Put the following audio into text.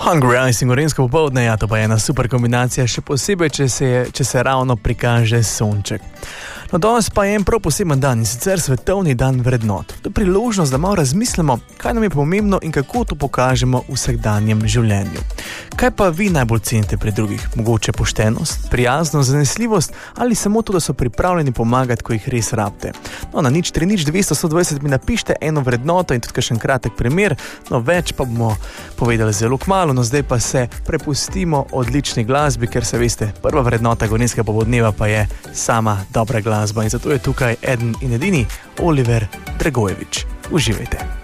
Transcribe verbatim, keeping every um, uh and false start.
Hungry Eyes in gorensko popoldne, ja, to pa je ena super kombinacija, še posebej, če se, je, če se ravno prikaže sonček. No, danes pa je en prav poseben dan in sicer svetovni dan vrednot. To je priložnost, da malo razmislimo, kaj nam je pomembno in kako to pokažemo v vsakdanjem življenju. Kaj pa vi najbolj cenite pri drugih? Mogoče poštenost, prijaznost, zanesljivost ali samo to, da so pripravljeni pomagati, ko jih res rabite? No, na nič tri nič dvesto sto dvajset mi napište eno vrednoto in tudi kakšen kratek primer, no več pa bomo povedali zelo kmalu, no zdaj pa se prepustimo odlični glasbi, ker se veste, prva vrednota gorenjskega popoldneva pa je sama dobra glasba in zato je tukaj eden in edini Oliver Dragojevič. Uživajte.